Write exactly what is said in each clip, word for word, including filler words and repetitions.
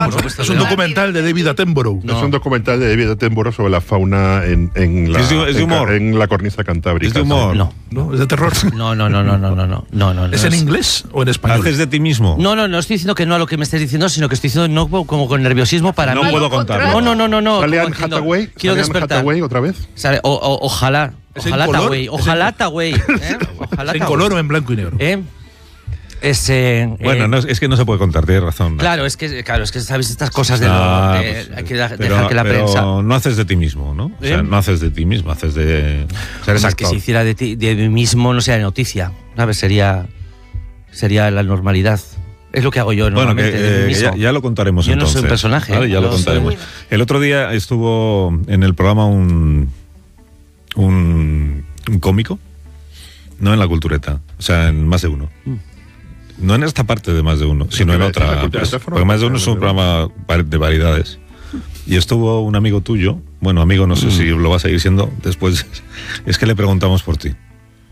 Bueno, es un documental de David Attenborough. No. Es un documental de David Attenborough sobre la fauna en, en, la, ¿Es de, es de humor? En, en la cornisa cantábrica. ¿Es de humor? No. ¿No? ¿Es de terror? No, no, no, no, no, no, no, no, no. ¿Es no, en es... inglés o en español? ¿Haces de ti mismo? No, no, no estoy diciendo que no a lo que me estés diciendo, sino que estoy diciendo no como con nerviosismo para No mí. puedo contarlo. No, no, no, no, no. ¿Sale como Anne diciendo, Hathaway? Quiero ¿Sale Anne despertar. Hathaway otra vez? Sale, o, o, ojalá. ¿Es en Ojalá color? Taway. ¿Es Ojalá en- Taway. ¿eh? Ojalá ¿En Taway. color o en blanco y negro? ¿Eh? Es, eh, Bueno, eh, no, es que no se puede contar, tienes razón. Claro, es que, claro, es que sabes estas cosas de Ah, lo, eh, pues, hay que dejar pero, que la pero prensa. no haces de ti mismo, ¿no? O sea, ¿Eh? no haces de ti mismo, haces de... O sea, eres Es que actor. si hiciera de, ti, de mí mismo no sería noticia, ¿sabes? Sería, sería la normalidad. Es lo que hago yo Bueno, que, normalmente de mí eh, mismo. ya, ya lo contaremos Yo no entonces. soy un personaje, Vale, ya no lo contaremos. soy- El otro día estuvo en el programa un, un, un cómico, no en La Cultureta, o sea, en Más de Uno. No en esta parte de Más de Uno, sino en La otra. Cultureta Pues, forma porque Más de parte Uno de es un Más de programa var- de variedades. Y estuvo un amigo tuyo, bueno, amigo, no sé si lo va a seguir siendo después, es que le preguntamos por ti.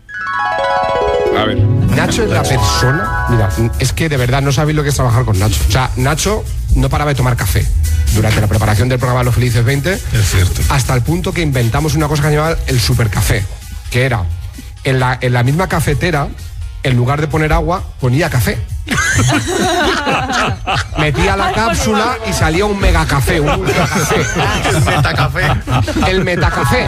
A ver. Nacho es la persona, mira, es que de verdad no sabéis lo que es trabajar con Nacho. O sea, Nacho no paraba de tomar café durante la preparación del programa Los Felices veinte, Es cierto. hasta el punto que inventamos una cosa que se llamaba el supercafé, que era, en la, en la misma cafetera, en lugar de poner agua, ponía café. Metía la cápsula y salía un megacafé, un ultracafé. El metacafé. El metacafé.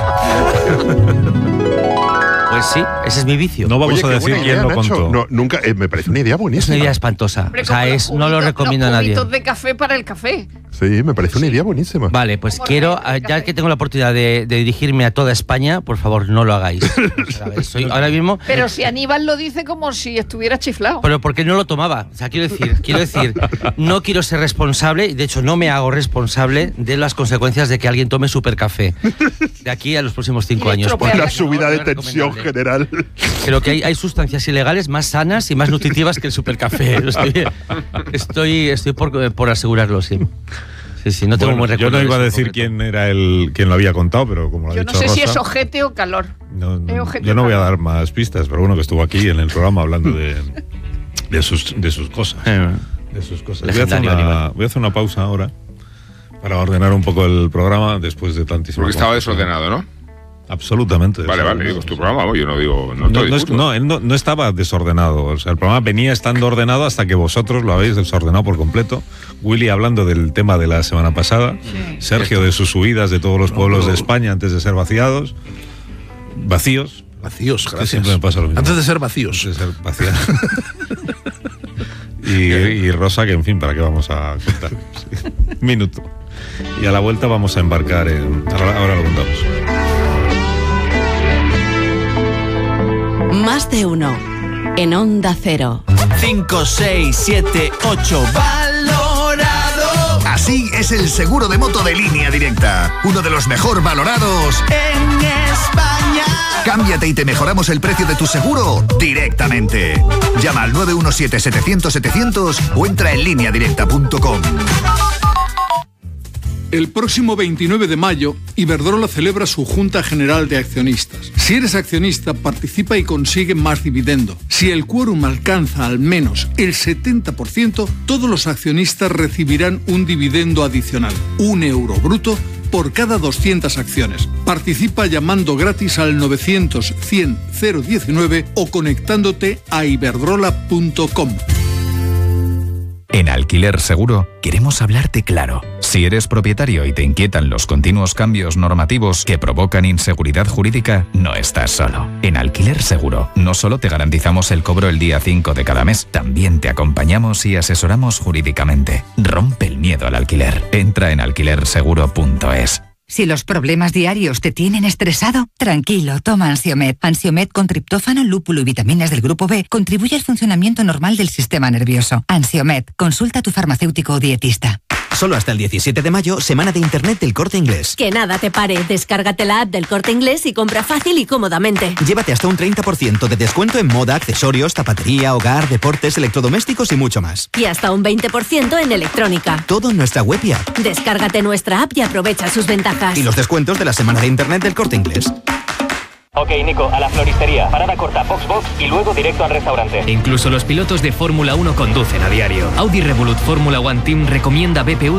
Pues sí, ese es mi vicio. No vamos Oye, a qué decir buena quién idea, lo Nacho. contó. No, nunca, eh, me parece una idea Es una buenísima. idea espantosa. Hombre, O sea, como los es, no lo juguitos- recomiendo a los nadie. juguitos de café para el café. Sí, me parece una idea buenísima. Vale, pues Como quiero, reírse de ya café. que tengo la oportunidad de, de dirigirme a toda España, por favor, no lo hagáis. ¿Sabes? Soy ahora mismo. Pero si Aníbal lo dice como si estuviera chiflado. Pero porque no lo tomaba. O sea, quiero decir, quiero decir, no quiero ser responsable, y de hecho no me hago responsable de las consecuencias de que alguien tome supercafé. De aquí a los próximos cinco Y de años. estropear Una No, subida no de es tensión recomendable. general. Creo que hay, hay sustancias ilegales más sanas y más nutritivas que el supercafé. Estoy, estoy, estoy por, por asegurarlo, sí. Sí, sí, no tengo Bueno, muy yo recuerdo no iba a de ese decir momento. quién era el quien lo había contado, pero como lo ha Yo no dicho sé si Rosa, es ojete o calor. no, no, es ojete yo no o voy a calor. dar más pistas, pero bueno, que estuvo aquí en el programa hablando de, de, sus, de sus cosas. Eh, De sus cosas. Voy a, hacer Legendario una, animal. voy a hacer una pausa ahora para ordenar un poco el programa después de tantísimo. Porque estaba desordenado, ¿no? Absolutamente. Vale, vale, digo, es tu programa, yo no digo. No, No, te no, es- discuto. no, él no, no estaba desordenado. O sea, el programa venía estando ordenado hasta que vosotros lo habéis desordenado por completo. Willy hablando del tema de la semana pasada. Sergio de sus huidas de todos los pueblos de España antes de ser vaciados. Vacíos. Vacíos, Que gracias. siempre me pasa lo mismo. Antes de ser vacíos. Antes de ser vaciados. y, y Rosa, que en fin, ¿para qué vamos a contar? Sí. Minuto. Y a la vuelta vamos a embarcar en... Ahora, ahora lo contamos. Más de uno. En Onda Cero. cinco, seis, siete, ocho. ¡Valorado! Así es el seguro de moto de Línea Directa. Uno de los mejor valorados en España. Cámbiate y te mejoramos el precio de tu seguro directamente. Llama al nueve uno siete, setecientos, setecientos o entra en línea directa punto com. El próximo veintinueve de mayo, Iberdrola celebra su Junta General de Accionistas. Si eres accionista, participa y consigue más dividendo. Si el quórum alcanza al menos el setenta por ciento, todos los accionistas recibirán un dividendo adicional, un euro bruto, por cada doscientas acciones. Participa llamando gratis al novecientos, cien, cero diecinueve o conectándote a iberdrola punto com. En Alquiler Seguro queremos hablarte claro. Si eres propietario y te inquietan los continuos cambios normativos que provocan inseguridad jurídica, no estás solo. En Alquiler Seguro no solo te garantizamos el cobro el día cinco de cada mes, también te acompañamos y asesoramos jurídicamente. Rompe el miedo al alquiler. Entra en alquiler seguro punto es. Si los problemas diarios te tienen estresado, tranquilo, toma Ansiomed. Ansiomed con triptófano, lúpulo y vitaminas del grupo B contribuye al funcionamiento normal del sistema nervioso. Ansiomed, consulta a tu farmacéutico o dietista. Solo hasta el diecisiete de mayo, semana de internet del Corte Inglés. Que nada te pare, descárgate la app del Corte Inglés y compra fácil y cómodamente. Llévate hasta un treinta por ciento de descuento en moda, accesorios, zapatería, hogar, deportes, electrodomésticos y mucho más. Y hasta un veinte por ciento en electrónica. Todo en nuestra web y app. Descárgate nuestra app y aprovecha sus ventajas. Y los descuentos de la semana de internet del Corte Inglés. Ok, Nico, a la floristería. Parada corta, box box y luego directo al restaurante. Incluso los pilotos de Fórmula uno conducen a diario. Audi Revolut Fórmula One Team recomienda B P U